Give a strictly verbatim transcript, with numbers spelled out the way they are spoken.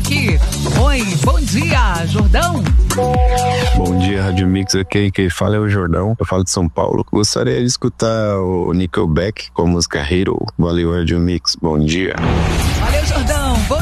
aqui. Oi, bom dia, Jordão. Bom dia, Rádio Mix, aqui quem fala é o Jordão, eu falo de São Paulo. Gostaria de escutar o Nickelback com a música Hero. Valeu, Rádio Mix, bom dia. Valeu, Jordão.